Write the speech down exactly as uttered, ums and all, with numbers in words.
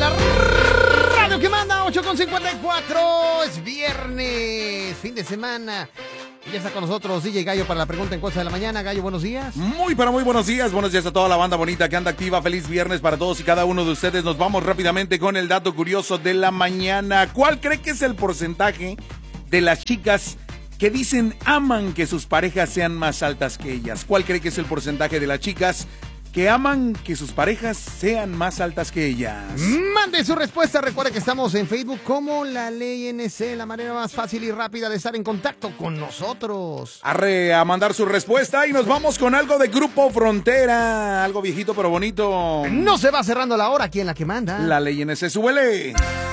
la radio que manda, ocho con cincuenta y cuatro. Es viernes, fin de semana. Y ya está con nosotros D J Gallo para la pregunta en Cosa de la Mañana. Gallo, buenos días. Muy, pero muy buenos días. Buenos días a toda la banda bonita que anda activa. Feliz viernes para todos y cada uno de ustedes. Nos vamos rápidamente con el dato curioso de la mañana. ¿Cuál cree que es el porcentaje de las chicas que dicen aman que sus parejas sean más altas que ellas? ¿Cuál cree que es el porcentaje de las chicas que aman que sus parejas sean más altas que ellas? Mande su respuesta. Recuerde que estamos en Facebook como La Ley N C, la manera más fácil y rápida de estar en contacto con nosotros. Arre a mandar su respuesta y nos vamos con algo de Grupo Frontera, algo viejito pero bonito. No se va cerrando la hora aquí en La que manda. La Ley N C, súbele.